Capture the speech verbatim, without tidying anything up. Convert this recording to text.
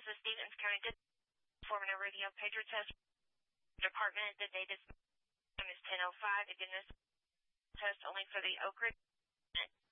This is Stevens County performing a radio pager test. Department, the date is time is ten oh five. Again, this test only for the Oak Ridge